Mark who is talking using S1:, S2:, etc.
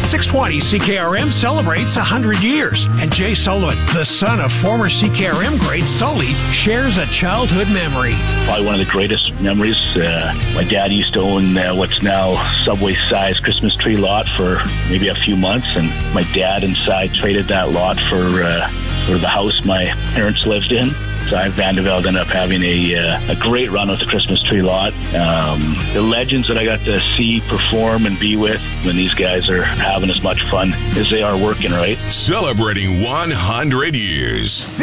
S1: 620 CKRM celebrates 100 years, and Jay Sullivan, the son of former CKRM great Sully, shares a childhood memory.
S2: Probably one of the greatest memories. My dad used to own what's now Subway-sized Christmas tree lot for maybe a few months, and my dad inside traded that lot for the house my parents lived in. So Vandeveld ended up having a great run with the Christmas tree lot. The legends that I got to see perform and be with when these guys are having as much fun as they are working, right?
S3: Celebrating 100 years.